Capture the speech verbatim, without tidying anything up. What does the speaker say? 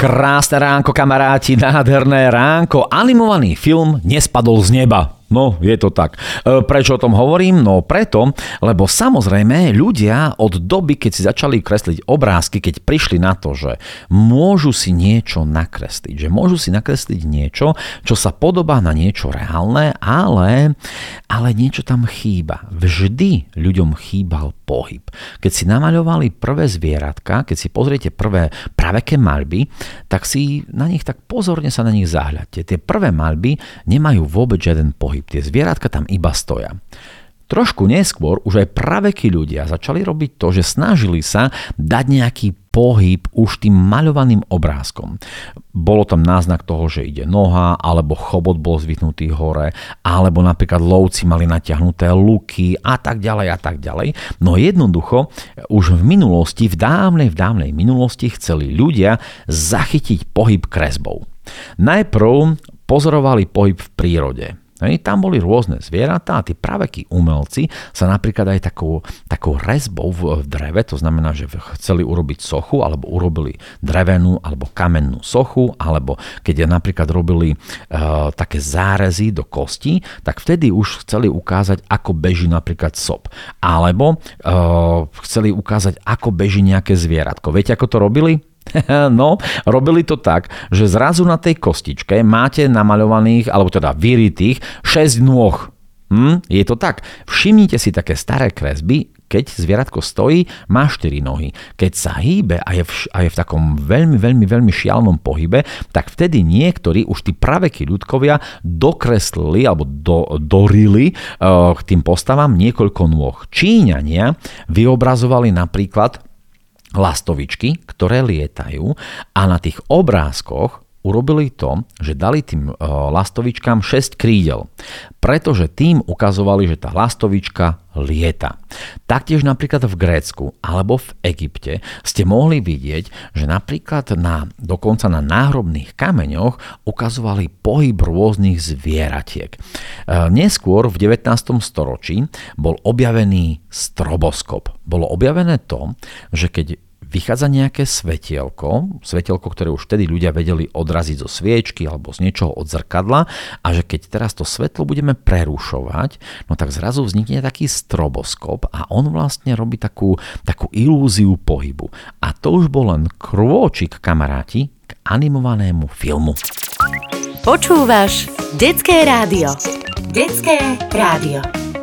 Krásne ránko, kamaráti, nádherné ránko. Animovaný film nespadol z neba. No, je to tak. E, prečo o tom hovorím? No preto, lebo samozrejme ľudia od doby, keď si začali kresliť obrázky, keď prišli na to, že môžu si niečo nakresliť, že môžu si nakresliť niečo, čo sa podobá na niečo reálne, ale, ale niečo tam chýba. Vždy ľuďom chýbal pohyb. Keď si namaľovali prvé zvieratka, keď si pozriete prvé praveké maľby, tak si na nich tak pozorne sa na nich zahľadte. Tie prvé maľby nemajú vôbec žiaden pohyb. Tie zvieratka tam iba stoja. Trošku neskôr už aj pravekí ľudia začali robiť to, že snažili sa dať nejaký pohyb už tým maľovaným obrázkom. Bolo tam náznak toho, že ide noha, alebo chobot bol zvitnutý hore, alebo napríklad lovci mali natiahnuté luky a tak ďalej a tak ďalej. No jednoducho, už v minulosti, v dávnej, v dávnej minulosti chceli ľudia zachytiť pohyb kresbou. Najprv pozorovali pohyb v prírode. Hej, tam boli rôzne zvieratá a tí pravekí umelci sa napríklad aj takou, takou rezbou v, v dreve, to znamená, že chceli urobiť sochu, alebo urobili drevenú alebo kamennú sochu, alebo keď napríklad robili e, také zárezy do kosti, tak vtedy už chceli ukázať, ako beží napríklad sop. Alebo e, chceli ukázať, ako beží nejaké zvieratko. Viete, ako to robili? No, robili to tak, že zrazu na tej kostičke máte namaľovaných, alebo teda vyritých šesť nôh. Hm? Je to tak. Všimnite si také staré kresby, keď zvieratko stojí, má štyri nohy. Keď sa hýbe a je, v, a je v takom veľmi, veľmi, veľmi šialnom pohybe, tak vtedy niektorí, už tí pravekí ľudkovia, dokreslili alebo do, dorili uh, k tým postavám niekoľko nôh. Číňania vyobrazovali napríklad lastovičky, ktoré lietajú a na tých obrázkoch urobili to, že dali tým lastovičkám šesť krídel, pretože tým ukazovali, že tá lastovička lieta. Taktiež napríklad v Grécku alebo v Egypte ste mohli vidieť, že napríklad na, dokonca na náhrobných kameňoch ukazovali pohyb rôznych zvieratiek. Neskôr v devätnástom storočí bol objavený stroboskop. Bolo objavené to, že keď vychádza nejaké svetielko, svetielko, ktoré už vtedy ľudia vedeli odraziť zo sviečky alebo z niečoho od zrkadla, a že keď teraz to svetlo budeme prerušovať, no tak zrazu vznikne taký stroboskop a on vlastne robí takú, takú ilúziu pohybu. A to už bol len krôčik, kamaráti, k animovanému filmu. Počúvaš Detské rádio. Detské rádio.